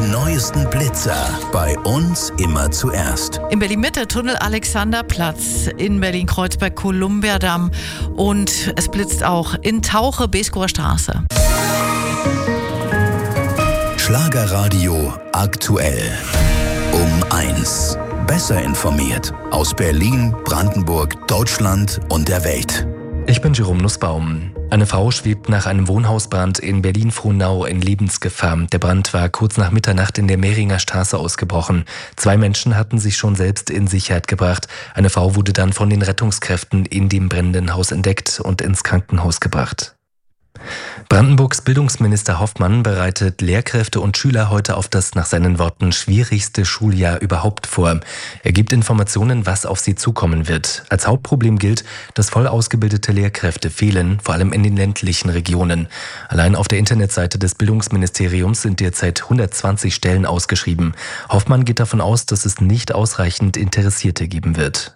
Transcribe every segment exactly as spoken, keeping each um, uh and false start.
Die neuesten Blitzer bei uns immer zuerst. In Berlin-Mitte Tunnel Alexanderplatz, in Berlin-Kreuzberg Kolumbiadamm und es blitzt auch in Tauche Beeskower Straße. Schlagerradio aktuell. Um eins. Besser informiert aus Berlin, Brandenburg, Deutschland und der Welt. Ich bin Jerome Nussbaum. Eine Frau schwebt nach einem Wohnhausbrand in Berlin-Frohnau in Lebensgefahr. Der Brand war kurz nach Mitternacht in der Mehringer Straße ausgebrochen. Zwei Menschen hatten sich schon selbst in Sicherheit gebracht. Eine Frau wurde dann von den Rettungskräften in dem brennenden Haus entdeckt und ins Krankenhaus gebracht. Brandenburgs Bildungsminister Hoffmann bereitet Lehrkräfte und Schüler heute auf das nach seinen Worten schwierigste Schuljahr überhaupt vor. Er gibt Informationen, was auf sie zukommen wird. Als Hauptproblem gilt, dass voll ausgebildete Lehrkräfte fehlen, vor allem in den ländlichen Regionen. Allein auf der Internetseite des Bildungsministeriums sind derzeit hundertzwanzig Stellen ausgeschrieben. Hoffmann geht davon aus, dass es nicht ausreichend Interessierte geben wird.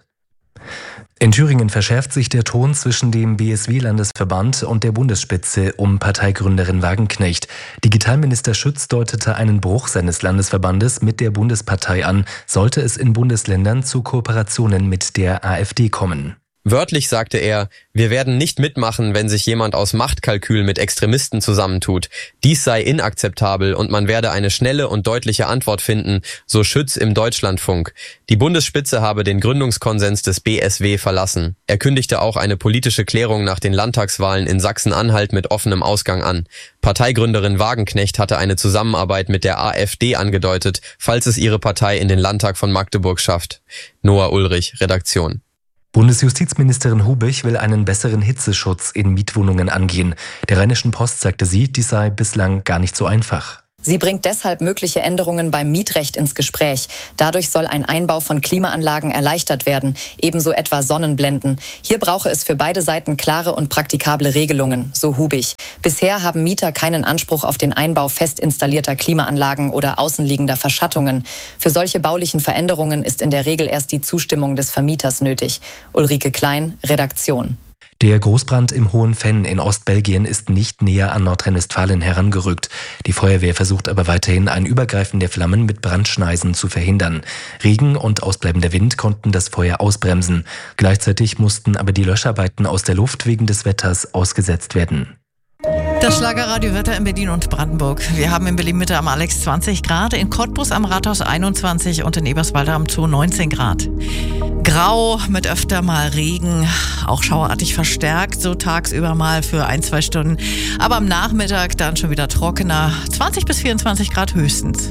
In Thüringen verschärft sich der Ton zwischen dem B S W-Landesverband und der Bundesspitze um Parteigründerin Wagenknecht. Digitalminister Schütz deutete einen Bruch seines Landesverbandes mit der Bundespartei an, sollte es in Bundesländern zu Kooperationen mit der AfD kommen. Wörtlich sagte er, wir werden nicht mitmachen, wenn sich jemand aus Machtkalkül mit Extremisten zusammentut. Dies sei inakzeptabel und man werde eine schnelle und deutliche Antwort finden, so Schütz im Deutschlandfunk. Die Bundesspitze habe den Gründungskonsens des B S W verlassen. Er kündigte auch eine politische Klärung nach den Landtagswahlen in Sachsen-Anhalt mit offenem Ausgang an. Parteigründerin Wagenknecht hatte eine Zusammenarbeit mit der AfD angedeutet, falls es ihre Partei in den Landtag von Magdeburg schafft. Noah Ulrich, Redaktion. Bundesjustizministerin Hubich will einen besseren Hitzeschutz in Mietwohnungen angehen. Der Rheinischen Post sagte sie, dies sei bislang gar nicht so einfach. Sie bringt deshalb mögliche Änderungen beim Mietrecht ins Gespräch. Dadurch soll ein Einbau von Klimaanlagen erleichtert werden, ebenso etwa Sonnenblenden. Hier brauche es für beide Seiten klare und praktikable Regelungen, so Hubich. Bisher haben Mieter keinen Anspruch auf den Einbau fest installierter Klimaanlagen oder außenliegender Verschattungen. Für solche baulichen Veränderungen ist in der Regel erst die Zustimmung des Vermieters nötig. Ulrike Klein, Redaktion. Der Großbrand im Hohen Venn in Ostbelgien ist nicht näher an Nordrhein-Westfalen herangerückt. Die Feuerwehr versucht aber weiterhin, ein Übergreifen der Flammen mit Brandschneisen zu verhindern. Regen und ausbleibender Wind konnten das Feuer ausbremsen. Gleichzeitig mussten aber die Löscharbeiten aus der Luft wegen des Wetters ausgesetzt werden. Das Schlagerradio-Wetter in Berlin und Brandenburg. Wir haben in Berlin-Mitte am Alex zwanzig Grad, in Cottbus am Rathaus einundzwanzig und in Eberswalde am Zoo neunzehn Grad. Grau mit öfter mal Regen, auch schauerartig verstärkt, so tagsüber mal für ein, zwei Stunden. Aber am Nachmittag dann schon wieder trockener, zwanzig bis vierundzwanzig Grad höchstens.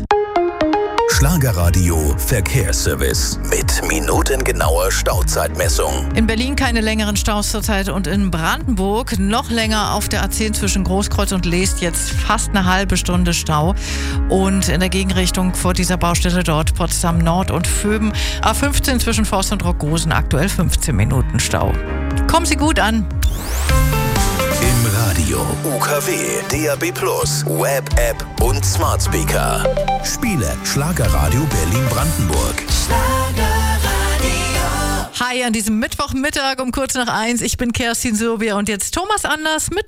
Schlagerradio Verkehrsservice mit minutengenauer Stauzeitmessung. In Berlin keine längeren Staus zurzeit und in Brandenburg noch länger auf der A zehn zwischen Großkreuz und Leest jetzt fast eine halbe Stunde Stau. Und in der Gegenrichtung vor dieser Baustelle dort Potsdam Nord und Vöben A fünfzehn zwischen Forst und Rockrosen aktuell fünfzehn Minuten Stau. Kommen Sie gut an. Im Radio, U K W, D A B plus, Web-App und Smart Speaker. Spiele Schlagerradio Berlin-Brandenburg. Hi an diesem Mittwochmittag um kurz nach eins. Ich bin Kerstin Surbier und jetzt Thomas Anders mit